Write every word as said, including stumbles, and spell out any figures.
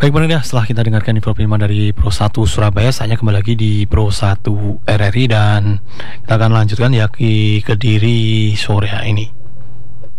Baik pendengar, setelah kita dengarkan info prima dari Pro satu Surabaya, saatnya kembali lagi di Pro satu R R I dan kita akan lanjutkan ya ke Kediri sore hari ini.